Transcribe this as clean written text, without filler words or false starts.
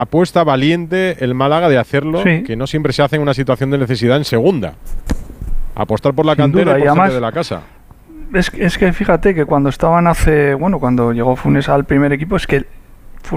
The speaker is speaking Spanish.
apuesta valiente el Málaga de hacerlo, Sí. que no siempre se hace en una situación de necesidad en segunda. Apostar por la Sin cantera duda, y y por gente además- de la casa. Es que fíjate que cuando estaban cuando llegó Funes al primer equipo, es que